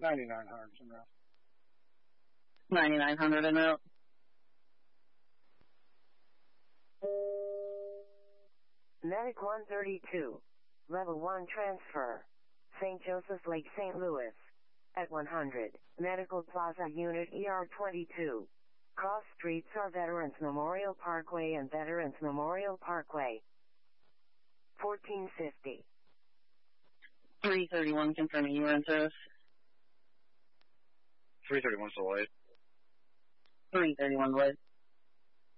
9900 en route. 9900 en route. Medic 132. Level 1 transfer. St. Joseph's Lake, St. Louis. At 100. Medical Plaza Unit ER22. Cross streets are Veterans Memorial Parkway and Veterans Memorial Parkway. 1450. 331 confirming you were in service. 331 still late. 331 late.